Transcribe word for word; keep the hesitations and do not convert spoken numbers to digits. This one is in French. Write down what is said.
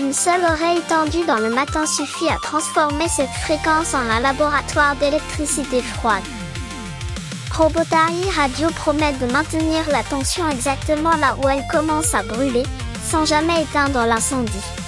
Une seule oreille tendue dans le matin suffit à transformer cette fréquence en un laboratoire d'électricité froide. Robotari Radio promet de maintenir la tension exactement là où elle commence à brûler, sans jamais éteindre l'incendie.